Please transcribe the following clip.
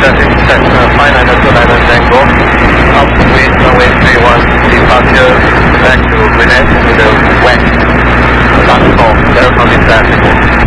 traffic set 5929 Tango, upwind runway 31, departure back to Gwinnett to the west, platform, there will be traffic.